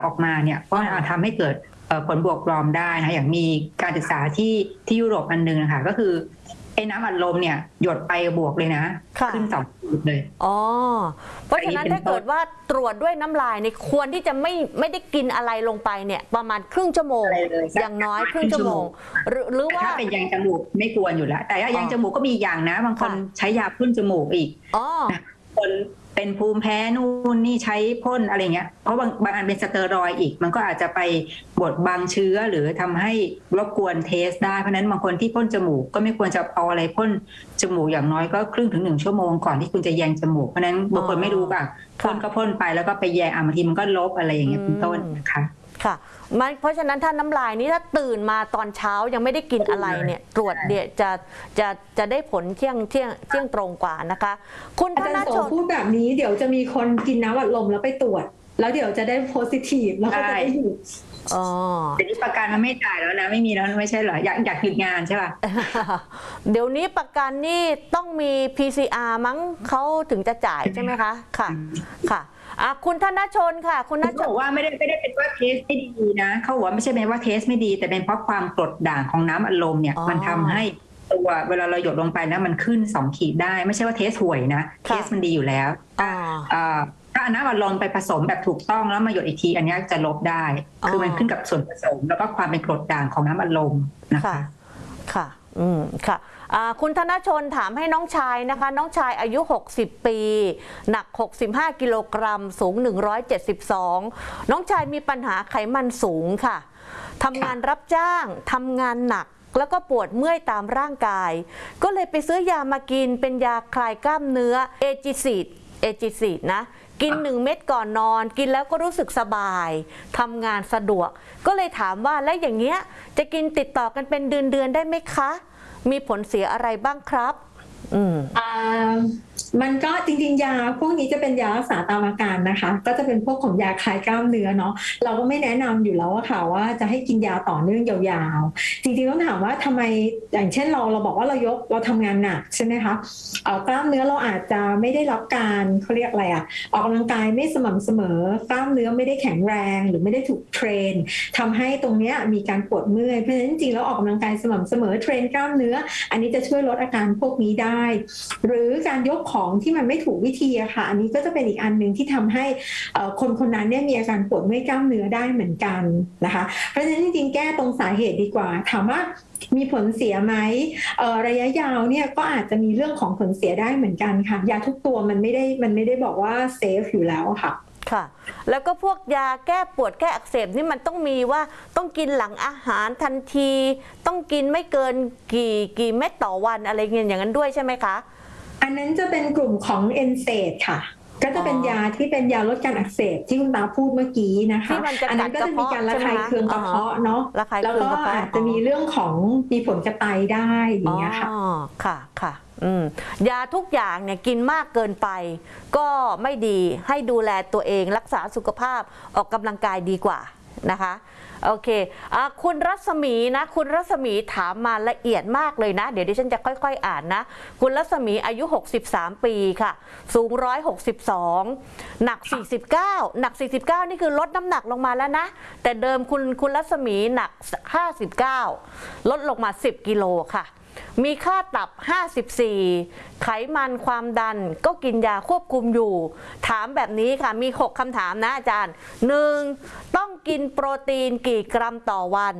ออกมาเนี่ยก็อาจทำให้เกิดผลบวกปลอมได้นะอย่างมีการศึกษาที่ยุโรปอันนึงนะคะก็คือไอ้น้ำอัดลมเนี่ยหยดไปบวกเลยนะขึ้น2 ขีดเลยอ๋อเพราะฉะนั้นถ้าเกิดว่าตรวจด้วยน้ำลายเนี่ยควรที่จะไม่ได้กินอะไรลงไปเนี่ยประมาณครึ่งชั่วโมงอย่างน้อยครึ่งชั่วโมงหรือว่าถ้าเป็นยางจมูกไม่ควรอยู่แล้วแต่ยางจมูกก็มีอย่างนะบางคนใช้ยาพ่นจมูกอีกคนเป็นภูมิแพ้นู่นนี่ใช้พ่นอะไรเงี้ยเพราะบางอันเป็นสเตียรอยด์อีกมันก็อาจจะไปบดบังเชื้อหรือทำให้รบกวนเทสได้เพราะนั้นบางคนที่พ่นจมูกก็ไม่ควรจะเอาอะไรพ่นจมูกอย่างน้อยก็ครึ่งถึง1 ชั่วโมงก่อนที่คุณจะแยงจมูกเพราะนั้นบางคนไม่รู้แบบพ่นก็พ่นไปแล้วก็ไปแยงบางทีมันก็ลบอะไรอย่างเงี้ยเป็นต้นนะคะค่ะเพราะฉะนั้นถ้าน้ำลายนี้ถ้าตื่นมาตอนเช้ายังไม่ได้กินอะไรเนี่ยตรวจเดี๋ยวจะได้ผลเที่ยงตรงกว่านะคะคุณธนชนพูดแบบนี้เดี๋ยวจะมีคนกินน้ำอัดลมแล้วไปตรวจแล้วเดี๋ยวจะได้โพสิทีฟแล้วก็จะได้หยุดเดี๋ยวนี้ประกันมันไม่จ่ายแล้วนะไม่มีแล้วไม่ใช่เหรออยากหยุดงานใช่ป่ะเดี๋ยวนี้ประกันนี่ต้องมี PCR มั้งเขาถึงจะจ่ายใช่ไหมคะค่ะคุณธนชนค่ะคุณธนชนบอกว่าไม่ได้เป็นว่าเทสไม่ดีนะเขาบอกว่าไม่ใช่เป็นว่าเทสไม่ดีแต่เป็นเพราะความกรดด่างของน้ำอัดลมเนี่ยมันทำให้ตัวเวลาเราหยดลงไปนะมันขึ้น2 ขีดได้ไม่ใช่ว่าเทสห่วยนะเทสมันดีอยู่แล้วถ้าน้ำอัดลมไปผสมแบบถูกต้องแล้วมาหยดอีกทีอันนี้จะลบได้คือมันขึ้นกับส่วนผสมแล้วก็ความเป็นกรดด่างของน้ำอัดลมนะคะค่ะค่ะคุณธนชนถามให้น้องชายนะคะน้องชายอายุ60 ปีหนัก65 กิโลกรัมสูง172น้องชายมีปัญหาไขมันสูงค่ะทำงานรับจ้างทำงานหนักแล้วก็ปวดเมื่อยตามร่างกายก็เลยไปซื้อยามากินเป็นยาคลายกล้ามเนื้อเอจิซีดนะกิน1 เม็ดก่อนนอนกินแล้วก็รู้สึกสบายทำงานสะดวกก็เลยถามว่าแล้วอย่างเงี้ยจะกินติดต่อกันเป็นเดือนได้ไหมคะมีผลเสียอะไรบ้างครับมันก็จริงๆยาพวกนี้จะเป็นยารักษาตามอาการนะคะก็จะเป็นพวกของยาคลายกล้ามเนื้อเนาะเราก็ไม่แนะนำอยู่แล้วค่ะว่าจะให้กินยาต่อเนื่องยาวๆจริงๆต้องถามว่าทำไมอย่างเช่นเราบอกว่าเราทำงานหนักใช่ไหมคะกล้ามเนื้อเราอาจจะไม่ได้รับการเขาเรียกอะไรออกกำลังกายไม่สม่ำเสมอกล้ามเนื้อไม่ได้แข็งแรงหรือไม่ได้ถูกเทรนทำให้ตรงนี้มีการปวดเมื่อยเพราะฉะนั้นจริงๆแล้วออกกำลังกายสม่ำเสมอเทรนกล้ามเนื้ออันนี้จะช่วยลดอาการพวกนี้ได้หรือการยกของที่มันไม่ถูกวิธีอะค่ะอันนี้ก็จะเป็นอีกอันหนึ่งที่ทำให้คนนั้นเนี่ยมีอาการปวดเมื่อยกล้ามเนื้อได้เหมือนกันนะคะเพราะฉะนั้นจริงๆแก้ตรงสาเหตุดีกว่าถามว่ามีผลเสียไหมระยะยาวเนี่ยก็อาจจะมีเรื่องของผลเสียได้เหมือนกันค่ะยาทุกตัวมันไม่ได้บอกว่าเซฟอยู่แล้วค่ะค่ะแล้วก็พวกยาแก้ปวดแก้อักเสบนี่มันต้องมีว่าต้องกินหลังอาหารทันทีต้องกินไม่เกินกี่เม็ดต่อวันอะไรเงี้ยอย่างนั้นด้วยใช่ไหมคะอันนั้นจะเป็นกลุ่มของเอนเซดค่ะก็จะเป็นยาที่เป็นยาลดการอักเสบที่คุณตาพูดเมื่อกี้นะคะอันนั้นก็จะมีการระคายเคืองกระเพาะเนาะแล้วก็อาจจะมีเรื่องของมีผลกระไตได้อย่างเงี้ยค่ะค่ะยาทุกอย่างเนี่ยกินมากเกินไปก็ไม่ดีให้ดูแลตัวเองรักษาสุขภาพออกกำลังกายดีกว่านะคะโอเคคุณรัศมีนะคุณรัศมีถามมาละเอียดมากเลยนะเดี๋ยวดิฉันจะค่อยๆอ่านนะคุณรัศมีอายุ63 ปีค่ะสูง162หนัก49นี่คือลดน้ำหนักลงมาแล้วนะแต่เดิมคุณรัศมีหนัก59ลดลงมา10 กิโลค่ะมีค่าตับ54ไขมันความดันก็กินยาควบคุมอยู่ถามแบบนี้ค่ะมี6คำถามนะอาจารย์1ต้องกินโปรตีนกี่กรัมต่อวัน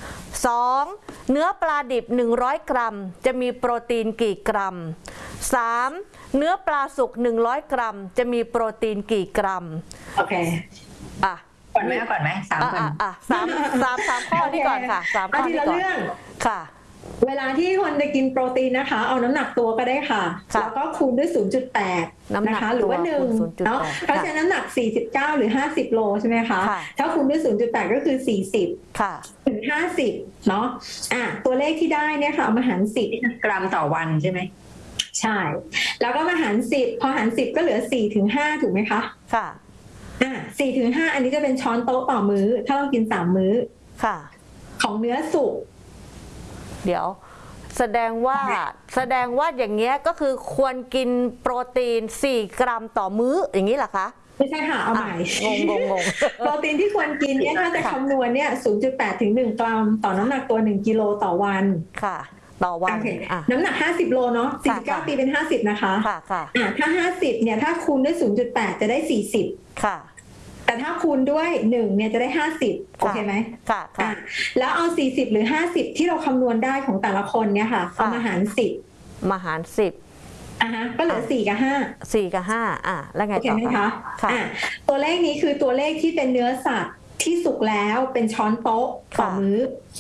2เนื้อปลาดิบ100 กรัมจะมีโปรตีนกี่กรัม3เนื้อปลาสุก100 กรัมจะมีโปรตีนกี่กรัมโอเคก่อนไหม3 ก่อน 3ข้อนี้ก่อนค่ะ3ข้อนี้ก่อนค่ะเวลาที่คนจะกินโปรตีนนะคะเอาน้ำหนักตัวก็ได้ค่ะแล้วก็คูณด้วย 0.8 นะคะหรือว่า1เนาะเพราะฉะนั้นน้ำหนัก49หรือ50โลใช่ไหมคะถ้าคูณด้วย 0.8 ก็คือ40ถึง50เนาะตัวเลขที่ได้เนี่ยค่ะมาหาร10 กรัมต่อวันใช่ไหมใช่แล้วก็มาหาร10พอหาร10ก็เหลือ4ถึง5ถูกไหมคะค่ะ 4ถึง5อันนี้จะเป็นช้อนโต๊ะต่อมื้อถ้าเรากิน3มื้อค่ะของเนื้อสุกเดี๋ยวแสดงว่าอย่างเงี้ยก็คือควรกินโปรตีน4 กรัมต่อมื้ออย่างนี้เหรอคะไม่ใช่ค่ะเอาใหม่งงโปรตีนที่ควรกินเนี่ยถ้าจะคำนวณเนี่ย 0.8 ถึง 1 กรัมต่อน้ำหนักตัว 1 กิโลต่อวันค่ะต่อวันน้ำหนัก50โลเนาะ49 ปีเป็น50นะคะค่ะถ้า50เนี่ยถ้าคูณด้วย 0.8 จะได้40 ค่ะแต่ถ้าคูณด้วย1เนี่ยจะได้50โอเคไหมค่ะแล้วเอา40หรือ50ที่เราคำนวณได้ของแต่ละคนเนี่ยค่ะเอามาหาร10 มาหาร10 ก็เหลือ4กับ5 กับ5แล้วไงต่อโอเคไหมคะตัวเลขนี้คือตัวเลขที่เป็นเนื้อสัตว์ที่สุกแล้วเป็นช้อนโต๊ะต่อมื้อ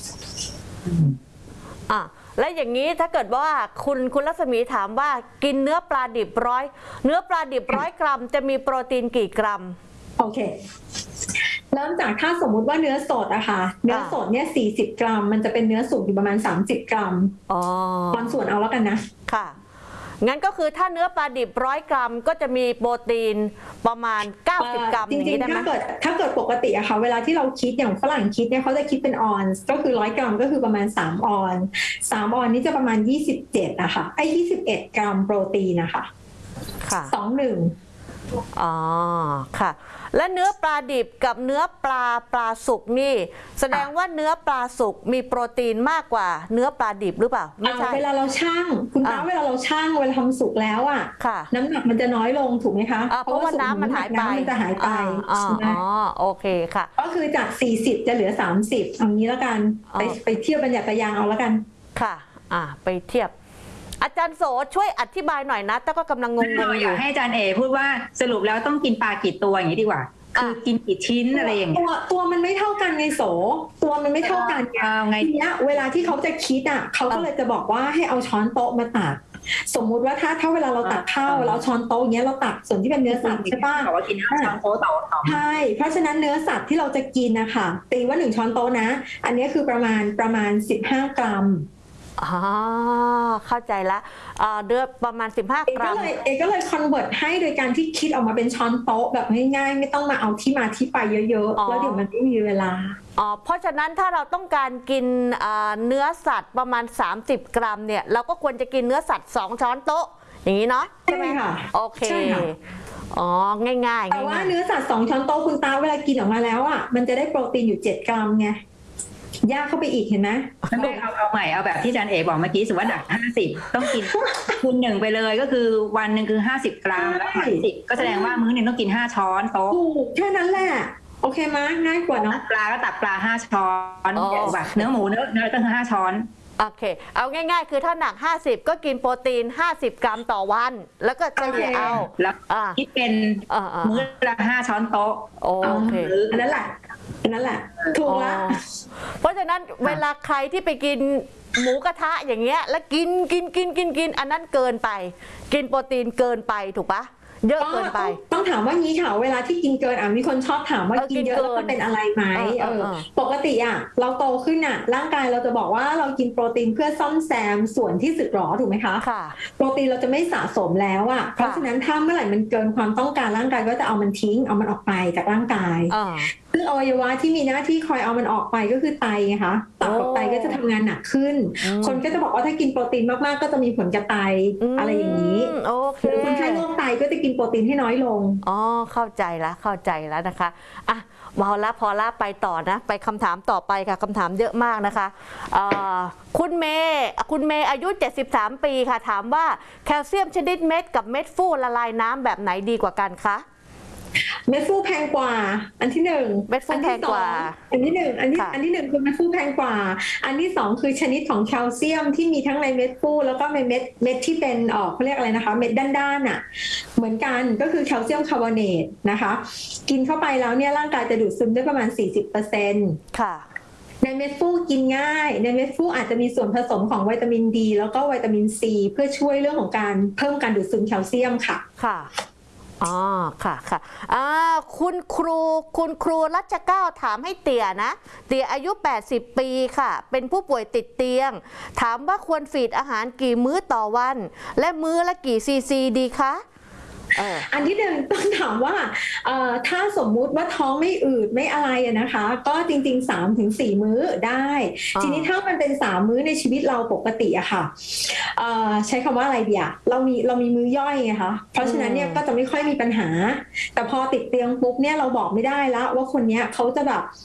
และอย่างนี้ถ้าเกิดว่าคุณรัศมีถามว่ากินเนื้อปลาดิบ100 กรัมจะมีโปรตีนกี่กรัมโอเคเริ่มจากถ้าสมมุติว่าเนื้อสดอะค่ะเนื้อสดเนี่ย40 กรัมมันจะเป็นเนื้อสุกอยู่ประมาณ30 กรัมตอนส่วนเอาแล้วกันนะค่ะงั้นก็คือถ้าเนื้อปลาดิบ100 กรัมก็จะมีโปรตีนประมาณ90 กรัมจริงๆถ้าเกิดปกติอะค่ะเวลาที่เราคิดอย่างฝรั่งคิดเนี่ยเขาจะคิดเป็นออนซ์ก็คือ100 กรัมก็คือประมาณ3 ออน3 ออนนี่จะประมาณ27อะค่ะ21 กรัมโปรตีนนะคะค่ะ 21 ค่ะและเนื้อปลาดิบกับเนื้อปลาสุกนี่แสดงว่าเนื้อปลาสุกมีโปรตีนมากกว่าเนื้อปลาดิบหรือเปล่าไม่ใช่เวลาเราชั่งคุณตาเวลาเราชั่งเวลาทำสุกแล้วอ่ะน้ำหนักมันจะน้อยลงถูกไหมคะเพราะว่าน้ำมันหายไปมันจะหายไปโอเคค่ะก็คือจาก40จะเหลือ30เอางี้แล้วกันไปเทียบบัญญัติยางเอาแล้วกันค่ะไปเทียบอาจารย์โสช่วยอธิบายหน่อยนะแต่ก็กำลังงงๆอยู่ให้อาจารย์เอพูดว่าสรุปแล้วต้องกินปลากี่ตัวอย่างนี้ดีกว่าคือกินกี่ชิ้นอะไรอย่างเงี้ยตัวมันไม่เท่ากันไงโสตัวมันไม่เท่ากันไงทีเนี้ยเวลาที่เขาจะคิดเขาก็เลยจะบอกว่าให้เอาช้อนโต๊ะมาตักสมมุติว่าถ้าเวลาเราตักข้าวเราช้อนโต๊ะอย่างเงี้ยเราตักส่วนที่เป็นเนื้อสัตว์ใช่ป่ะว่ากิน5 ช้อนโต๊ะต่อใช่เพราะฉะนั้นเนื้อสัตว์ที่เราจะกินนะคะตีว่า1 ช้อนโต๊ะนะอันนี้คือประมาณ15 กรัมเข้าใจละเดือประมาณ15 กรัมก็เลยคอนเวิร์ตให้โดยการที่คิดออกมาเป็นช้อนโต๊ะแบบง่ายๆไม่ต้องมาเอาที่มาที่ไปเยอะๆแล้วเดี๋ยวมันไม่มีเวลาเพราะฉะนั้นถ้าเราต้องการกินเนื้อสัตว์ประมาณ30 กรัมเนี่ยเราก็ควรจะกินเนื้อสัตว์2 ช้อนโต๊ะอย่างนี้เนาะใช่ไหมคะโอเคง่ายๆแต่ว่าเนื้อสัตว์2 ช้อนโต๊ะคุณตาเวลากินออกมาแล้วมันจะได้โปรตีนอยู่7 กรัมไงยากเข้าไปอีกเห็นไหมไม่เอาใหม่เอาแบบที่อาจารย์เอบอกเมื่อกี้สมมติว่าดัก50ต้องกินคูณ1ไปเลยก็คือวันหนึ่งคือ50 กรัมแล้ว50ก็แสดงว่ามื้อหนึ่งต้องกิน5 ช้อนโต๊ะแค่นั้นแหละโอเคไหมง่ายกว่าเนาะปลาก็ตักปลา5 ช้อนแบบเนื้อหมูเนื้อต้อง5 ช้อนโอเคเอาง่ายๆคือถ้าหนัก50ก็กินโปรตีน50 กรัมต่อวันแล้วก็เฉลี่ยเอาแล้วคิดเป็นมื้อละ5 ช้อนโต๊ะโอเคนั่นแหละถูกแล้วเพราะฉะนั้นเวลาใครที่ไปกินหมูกระทะอย่างเงี้ยแล้วกินอันนั้นเกินไปกินโปรตีนเกินไปถูกปะเยอะเกินไปต้องถามว่างี้ค่ะเวลาที่กินเกินมีคนชอบถามว่ากินเยอะแล้วมันเป็นอะไรไหมปกติเราโตขึ้นร่างกายเราจะบอกว่าเรากินโปรตีนเพื่อซ่อมแซมส่วนที่สึกหรอถูกไหมคะโปรตีนเราจะไม่สะสมแล้วเพราะฉะนั้นถ้าเมื่อไหร่มันเกินความต้องการร่างกายก็จะเอามันทิ้งเอามันออกไปจากร่างกายซึ่งอวัยวะที่มีหน้าที่คอยเอามันออกไปก็คือไตไงคะตับกับไตก็จะทำงานหนักขึ้นคนก็จะบอกว่าถ้ากินโปรตีนมากๆก็จะมีผลกับไตอะไรอย่างนี้หรือคนไข้โรคไตก็จะกินโปรตีนให้น้อยลงเข้าใจแล้วนะคะพอละไปต่อนะไปคำถามต่อไปค่ะคำถามเยอะมากนะคะคุณเมย์อายุ73 ปีค่ะถามว่าแคลเซียมชนิดเม็ดกับเม็ดฟูละลายน้ำแบบไหนดีกว่ากันคะเม็ดฟูแพงกว่าอันที่1 เม็ดฟูแพงกว่าอันที่1อันที่1คือเม็ดฟูแพงกว่าอันที่2คือชนิดของแคลเซียมที่มีทั้งในเม็ดฟูแล้วก็เม็ดที่เป็นเขาเรียกอะไรนะคะเม็ดด้านเหมือนกันก็คือแคลเซียมคาร์บอเนตนะคะกินเข้าไปแล้วเนี่ยร่างกายจะดูดซึมได้ประมาณ 40% ค่ะในเม็ดฟูกินง่ายในเม็ดฟูอาจจะมีส่วนผสมของวิตามินดีแล้วก็วิตามินซีเพื่อช่วยเรื่องของการเพิ่มการดูดซึมแคลเซียมค่ะค่ะคุณครูรัชเก้าถามให้เตี่ยนะเตี่ยอายุ80 ปีค่ะเป็นผู้ป่วยติดเตียงถามว่าควรฟีดอาหารกี่มื้อต่อวันและมื้อละกี่ซีซีดีคะอันที่หนึ่งต้องถามว่าถ้าสมมุติว่าท้องไม่อืดไม่อะไรนะคะ ก็จริงๆ3-4 มื้อได้ทีนี้ถ้ามันเป็น3 มื้อในชีวิตเราปกติอะค่ะใช้คำว่าอะไรดีอะเรามีมื้อย่อยไงคะเพราะฉะนั้นเนี่ยก็จะไม่ค่อยมีปัญหาแต่พอติดเตียงปุ๊บเนี่ยเราบอกไม่ได้แล้วว่าคนนี้เขาจะแบบ